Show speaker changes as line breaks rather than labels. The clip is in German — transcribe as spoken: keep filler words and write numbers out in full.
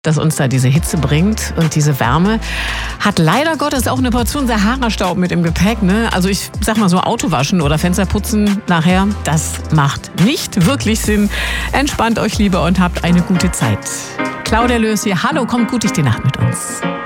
dass uns da diese Hitze bringt und diese Wärme, hat leider Gottes auch eine Portion Sahara-Staub mit im Gepäck. Ne? Also ich sag mal so, Autowaschen oder Fensterputzen nachher, das macht nicht wirklich Sinn. Entspannt euch lieber und habt eine gute Zeit. Claudia Löß hier. Hallo, kommt gut durch die Nacht mit uns.